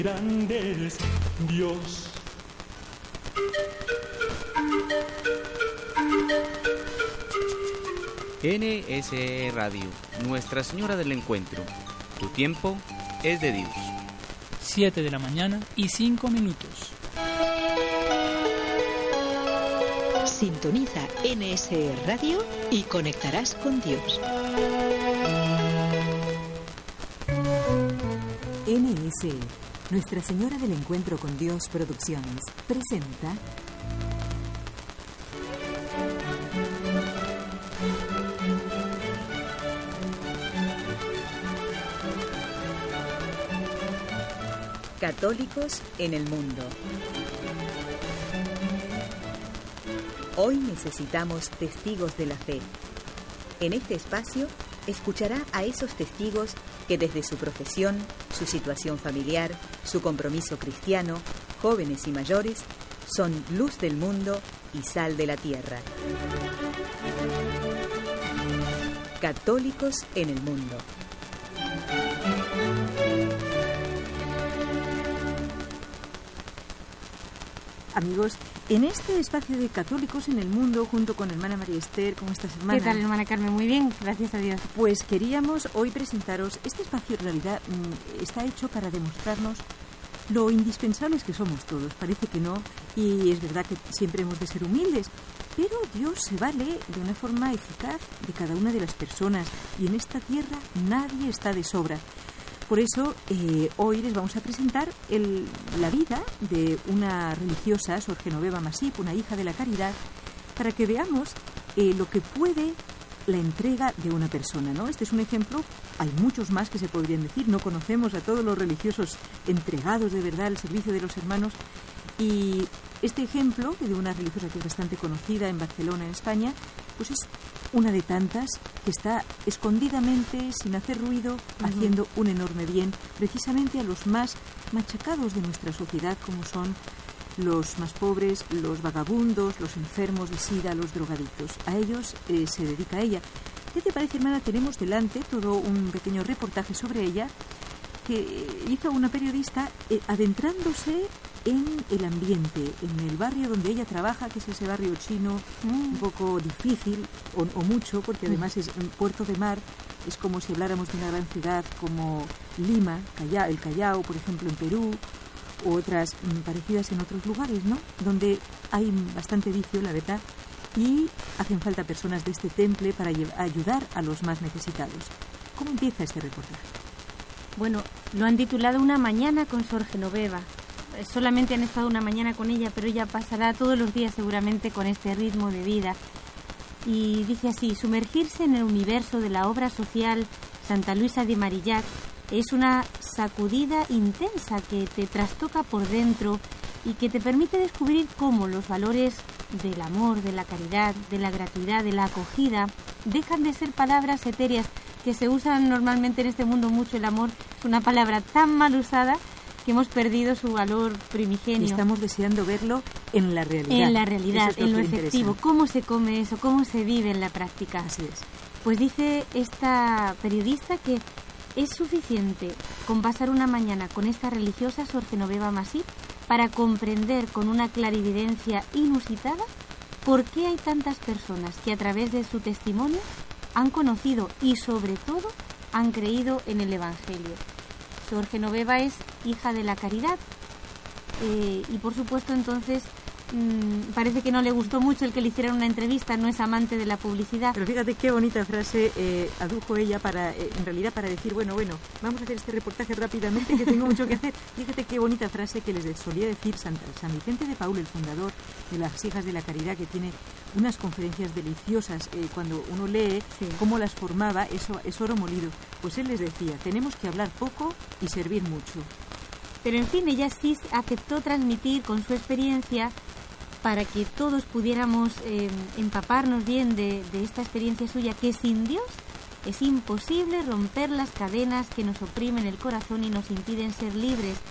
Grande es Dios. NSE Radio, Nuestra Señora del Encuentro. Tu tiempo es de Dios. 7 de la mañana y 5 minutos. Sintoniza NSE Radio y conectarás con Dios. NSE, Nuestra Señora del Encuentro con Dios Producciones, presenta Católicos en el mundo. Hoy necesitamos testigos de la fe. En este espacio escuchará a esos testigos que desde su profesión, su situación familiar, su compromiso cristiano, jóvenes y mayores, son luz del mundo y sal de la tierra. Católicos en el mundo. Amigos, en este espacio de Católicos en el Mundo, junto con hermana María Esther, ¿cómo estás, hermana? ¿Qué tal, hermana Carmen? Muy bien, gracias a Dios. Pues queríamos hoy presentaros, este espacio en realidad está hecho para demostrarnos lo indispensables que somos todos. Parece que no, y es verdad que siempre hemos de ser humildes, pero Dios se vale de una forma eficaz de cada una de las personas, y en esta tierra nadie está de sobra. Por eso, hoy les vamos a presentar la vida de una religiosa, Sor Genoveva Masip, una hija de la caridad, para que veamos lo que puede la entrega de una persona, ¿no? Este es un ejemplo, hay muchos más que se podrían decir, no conocemos a todos los religiosos entregados de verdad al servicio de los hermanos, y este ejemplo de una religiosa que es bastante conocida en Barcelona, en España, pues es una de tantas que está escondidamente, sin hacer ruido, haciendo un enorme bien, precisamente a los más machacados de nuestra sociedad, como son los más pobres, los vagabundos, los enfermos de sida, los drogadictos. A ellos se dedica ella. ¿Qué te parece, hermana? Tenemos delante todo un pequeño reportaje sobre ella que hizo una periodista adentrándose en el ambiente, en el barrio donde ella trabaja, que es ese barrio chino, un poco difícil, o mucho, porque además es en Puerto de Mar, es como si habláramos de una gran ciudad como Lima, el Callao, por ejemplo, en Perú, u otras parecidas en otros lugares, ¿no? Donde hay bastante vicio, la verdad, y hacen falta personas de este temple para ayudar a los más necesitados. ¿Cómo empieza este reportaje? Bueno, lo han titulado Una mañana con Sor Genoveva. Solamente han estado una mañana con ella, pero ella pasará todos los días seguramente con este ritmo de vida. Y dice así: sumergirse en el universo de la obra social Santa Luisa de Marillac es una sacudida intensa que te trastoca por dentro y que te permite descubrir cómo los valores del amor, de la caridad, de la gratuidad, de la acogida, dejan de ser palabras etéreas que se usan normalmente en este mundo mucho. El amor es una palabra tan mal usada que hemos perdido su valor primigenio. Y estamos deseando verlo en la realidad. En la realidad, en lo efectivo. ¿Cómo se come eso? ¿Cómo se vive en la práctica? Así es. Pues dice esta periodista que es suficiente con pasar una mañana con esta religiosa Sor Genoveva Masip para comprender con una clarividencia inusitada por qué hay tantas personas que a través de su testimonio han conocido y sobre todo han creído en el Evangelio. Sor Genoveva es hija de la caridad y por supuesto entonces parece que no le gustó mucho el que le hicieran una entrevista, no es amante de la publicidad. Pero fíjate qué bonita frase adujo ella para, en realidad para decir, bueno, vamos a hacer este reportaje rápidamente que tengo mucho que hacer. Fíjate qué bonita frase que les solía decir San Vicente de Paúl, el fundador de las Hijas de la Caridad, que tiene unas conferencias deliciosas. Cuando uno lee cómo las formaba, eso es oro molido. Pues él les decía, tenemos que hablar poco y servir mucho. Pero en fin, ella sí aceptó transmitir con su experiencia para que todos pudiéramos empaparnos bien de esta experiencia suya, que sin Dios es imposible romper las cadenas que nos oprimen el corazón y nos impiden ser libres.